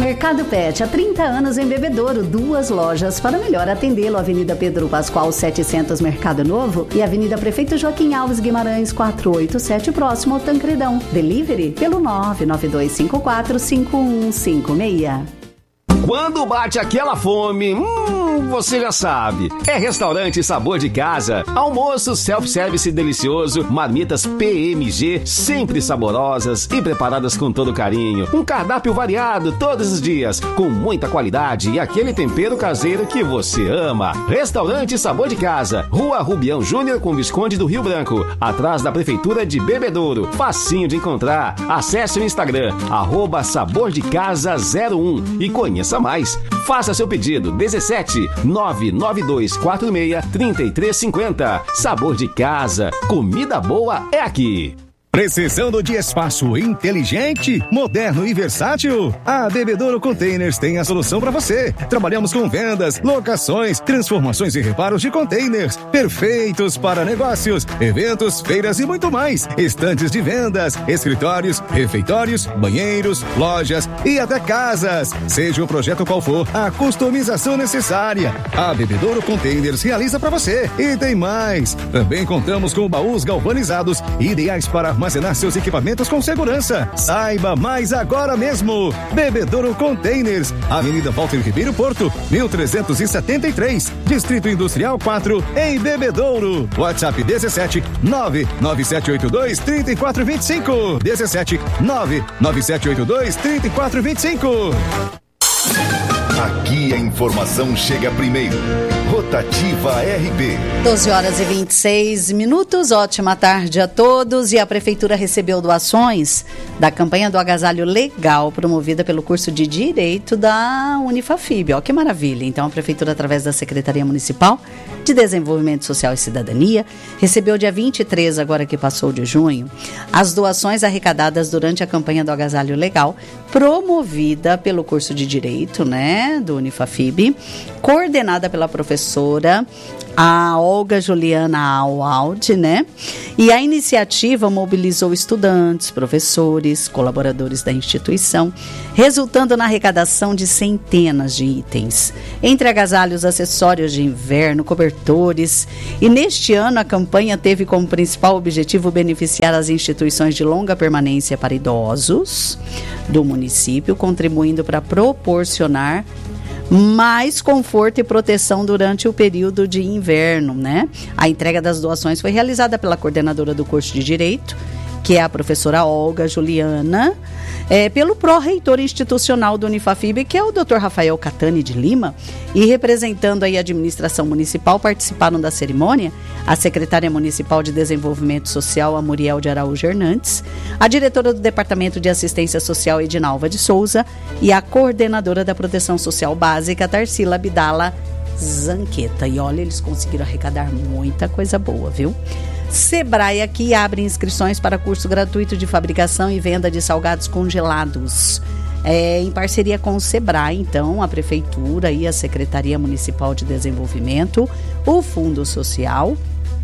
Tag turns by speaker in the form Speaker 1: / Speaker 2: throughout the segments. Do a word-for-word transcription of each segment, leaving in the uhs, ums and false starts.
Speaker 1: Mercado Pet, há trinta anos em Bebedouro, duas lojas para melhor atendê-lo. Avenida Pedro Pascoal setecentos, Mercado Novo, e Avenida Prefeito Joaquim Alves Guimarães quatrocentos e oitenta e sete, próximo ao Tancredão. Delivery pelo nove nove dois cinco quatro cinco um cinco seis.
Speaker 2: Quando bate aquela fome, hum, você já sabe. É Restaurante Sabor de Casa. Almoço self-service delicioso, marmitas P M G, sempre saborosas e preparadas com todo carinho. Um cardápio variado todos os dias, com muita qualidade e aquele tempero caseiro que você ama. Restaurante Sabor de Casa, Rua Rubião Júnior com Visconde do Rio Branco, atrás da Prefeitura de Bebedouro. Facinho de encontrar. Acesse o Instagram, arroba Sabor de Casa zero um e conheça mais. Faça seu pedido dezessete nove nove dois quatro seis três três cinco zero. Sabor de Casa, comida boa é aqui.
Speaker 3: Precisando de espaço inteligente, moderno e versátil? A Bebedouro Containers tem a solução para você. Trabalhamos com vendas, locações, transformações e reparos de containers, perfeitos para negócios, eventos, feiras e muito mais. Estantes de vendas, escritórios, refeitórios, banheiros, lojas e até casas. Seja o projeto qual for, a customização necessária, a Bebedouro Containers realiza para você. E tem mais. Também contamos com baús galvanizados, ideais para armazenar seus equipamentos com segurança. Saiba mais agora mesmo. Bebedouro Containers, Avenida Walter Ribeiro Porto, mil trezentos e setenta e três, Distrito Industrial quatro, em Bebedouro. WhatsApp dezessete nove nove sete oito dois três quatro dois cinco. dezessete nove nove sete oito dois três quatro dois cinco.
Speaker 4: Aqui a informação chega primeiro. Rotativa R B.
Speaker 1: doze horas e vinte e seis minutos. Ótima tarde a todos. E a Prefeitura recebeu doações da campanha do Agasalho Legal, promovida pelo curso de Direito da Unifafib. Ó, que maravilha. Então, a Prefeitura, através da Secretaria Municipal de Desenvolvimento Social e Cidadania, recebeu dia vinte e três, agora que passou de junho, as doações arrecadadas durante a campanha do Agasalho Legal, promovida pelo curso de Direito, né, do Unifafib, coordenada pela professora a Olga Juliana Awald, né? E a iniciativa mobilizou estudantes, professores, colaboradores da instituição, resultando na arrecadação de centenas de itens, entre agasalhos, acessórios de inverno, cobertores. E neste ano a campanha teve como principal objetivo beneficiar as instituições de longa permanência para idosos do município, contribuindo para proporcionar mais conforto e proteção durante o período de inverno, né? A entrega das doações foi realizada pela coordenadora do curso de Direito, que é a professora Olga Juliana, é, pelo pró-reitor institucional do Unifafib, que é o doutor Rafael Catani de Lima, e representando aí a administração municipal, participaram da cerimônia a secretária municipal de Desenvolvimento Social, a Muriel de Araújo Hernandes, a diretora do Departamento de Assistência Social, Edinalva de Souza, e a coordenadora da Proteção Social Básica, Tarsila Abdala Zanqueta. E olha, eles conseguiram arrecadar muita coisa boa, viu? Sebrae aqui abre inscrições para curso gratuito de fabricação e venda de salgados congelados. É, em parceria com o Sebrae, então, a Prefeitura e a Secretaria Municipal de Desenvolvimento, o Fundo Social,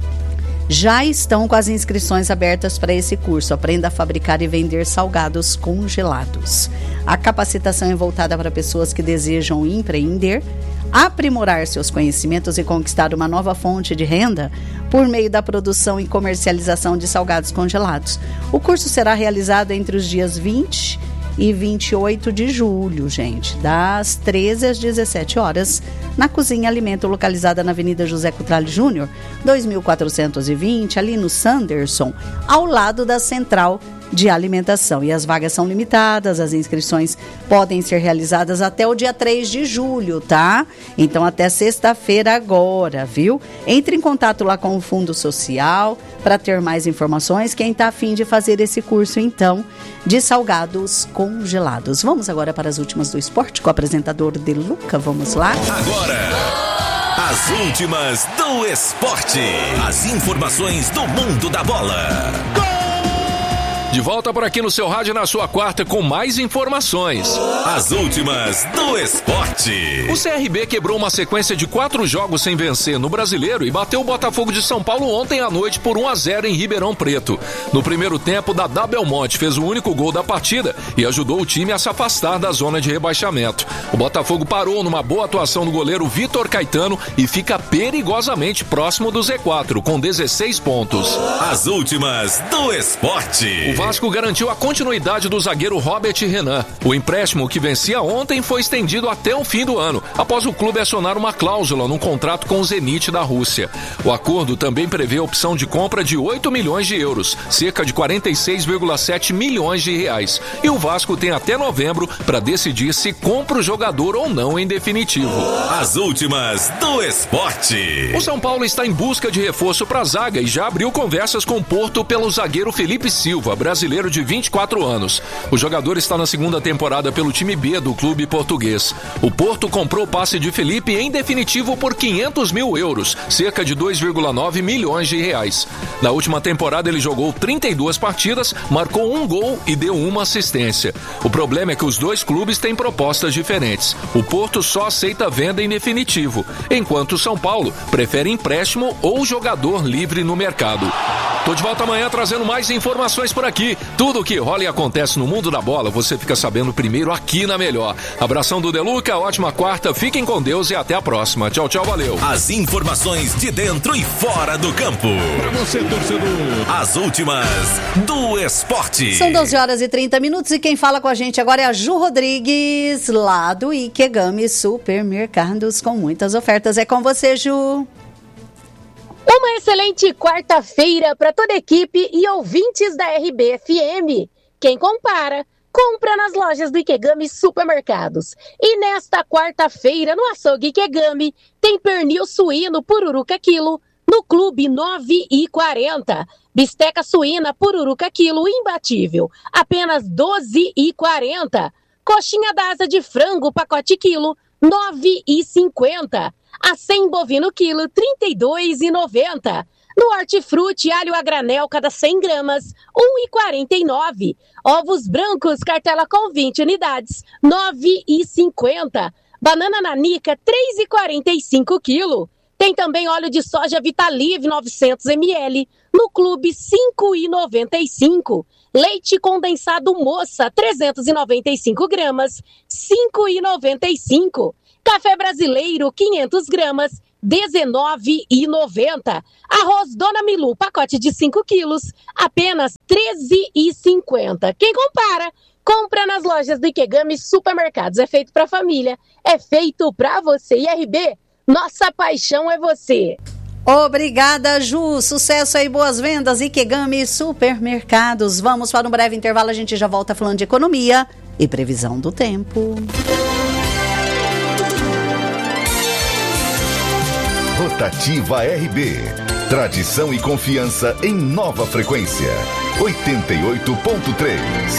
Speaker 1: já estão com as inscrições abertas para esse curso. Aprenda a fabricar e vender salgados congelados. A capacitação é voltada para pessoas que desejam empreender, aprimorar seus conhecimentos e conquistar uma nova fonte de renda por meio da produção e comercialização de salgados congelados. O curso será realizado entre os dias vinte e vinte e oito de julho, gente, das treze às dezessete horas, na Cozinha Alimento, localizada na Avenida José Cutrale Júnior, dois mil quatrocentos e vinte, ali no Sanderson, ao lado da Central de Alimentação. E as vagas são limitadas, as inscrições podem ser realizadas até o dia três de julho, tá? Então até sexta-feira agora, viu? Entre em contato lá com o Fundo Social para ter mais informações, quem tá a fim de fazer esse curso, então, de salgados congelados. Vamos agora para as últimas do esporte com o apresentador De Luca, vamos lá?
Speaker 5: Agora, as últimas do esporte. As informações do mundo da bola. Gol!
Speaker 6: De volta por aqui no seu rádio na sua quarta com mais informações.
Speaker 5: As últimas do esporte.
Speaker 6: O C R B quebrou uma sequência de quatro jogos sem vencer no Brasileiro e bateu o Botafogo de São Paulo ontem à noite por um a zero em Ribeirão Preto. No primeiro tempo, Dadá Belmonte fez o único gol da partida e ajudou o time a se afastar da zona de rebaixamento. O Botafogo parou numa boa atuação do goleiro Vitor Caetano e fica perigosamente próximo do Z quatro, com dezesseis pontos.
Speaker 5: As últimas do esporte.
Speaker 6: O Vasco garantiu a continuidade do zagueiro Robert Renan. O empréstimo que vencia ontem foi estendido até o fim do ano, após o clube acionar uma cláusula num contrato com o Zenit da Rússia. O acordo também prevê a opção de compra de oito milhões de euros, cerca de quarenta e seis vírgula sete milhões de reais. E o Vasco tem até novembro para decidir se compra o jogador ou não em definitivo.
Speaker 5: As últimas do esporte.
Speaker 6: O São Paulo está em busca de reforço para a zaga e já abriu conversas com o Porto pelo zagueiro Felipe Silva, brasileiro de vinte e quatro anos. O jogador está na segunda temporada pelo time B do clube português. O Porto comprou o passe de Felipe em definitivo por quinhentos mil euros, cerca de dois vírgula nove milhões de reais. Na última temporada ele jogou trinta e duas partidas, marcou um gol e deu uma assistência. O problema é que os dois clubes têm propostas diferentes. O Porto só aceita venda em definitivo, enquanto o São Paulo prefere empréstimo ou jogador livre no mercado. Tô de volta amanhã trazendo mais informações por aqui. Tudo o que rola e acontece no mundo da bola, você fica sabendo primeiro aqui na Melhor. Abração do Deluca, ótima quarta, fiquem com Deus e até a próxima. Tchau, tchau, valeu.
Speaker 5: As informações de dentro e fora do campo.
Speaker 3: Pra você, torcedor.
Speaker 5: As últimas do esporte.
Speaker 1: São doze horas e trinta minutos e quem fala com a gente agora é a Ju Rodrigues, lá do Ikegami Supermercados, com muitas ofertas. É com você, Ju.
Speaker 7: Uma excelente quarta-feira para toda a equipe e ouvintes da R B F M. Quem compara, compra nas lojas do Ikegami Supermercados. E nesta quarta-feira, no açougue Ikegami, tem pernil suíno pururuca quilo, no clube nove e quarenta. Bisteca suína pururuca quilo imbatível, apenas doze e quarenta. Coxinha da asa de frango pacote quilo, nove e cinquenta. Acém bovino quilo, trinta e dois e noventa. No hortifruti, alho a granel, cada cem gramas, um e quarenta e nove. Ovos brancos, cartela com vinte unidades, nove e cinquenta. Banana nanica, três e quarenta e cinco quilo. Tem também óleo de soja Vitalive, novecentos mililitros, no clube, cinco e noventa e cinco. Leite condensado Moça, trezentos e noventa e cinco gramas, cinco e noventa e cinco. Café brasileiro, quinhentas gramas, dezenove e noventa. Arroz Dona Milu, pacote de cinco quilos, apenas treze e cinquenta. Quem compara, compra nas lojas do Ikegami Supermercados. É feito para família, é feito para você. I R B, nossa paixão é você.
Speaker 1: Obrigada, Ju. Sucesso aí, boas vendas. Ikegami Supermercados. Vamos para um breve intervalo, a gente já volta falando de economia e previsão do tempo.
Speaker 4: Rotativa R B. Tradição e confiança em nova frequência. oitenta e oito ponto três.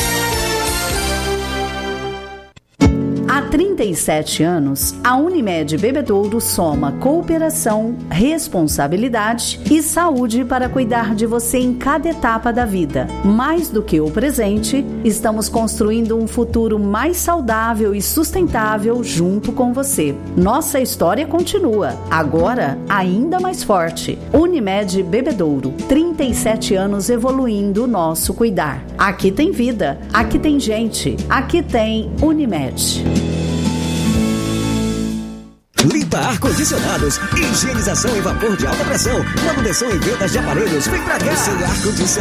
Speaker 1: Há trinta e sete anos, a Unimed Bebedouro soma cooperação, responsabilidade e saúde para cuidar de você em cada etapa da vida. Mais do que o presente, estamos construindo um futuro mais saudável e sustentável junto com você. Nossa história continua, agora ainda mais forte. Unimed Bebedouro, trinta e sete anos evoluindo o nosso cuidar. Aqui tem vida, aqui tem gente, aqui tem Unimed.
Speaker 8: Limpa ar-condicionados, higienização em vapor de alta pressão, manutenção e vendas de aparelhos. Vem pra cá! Seu ar-condicionado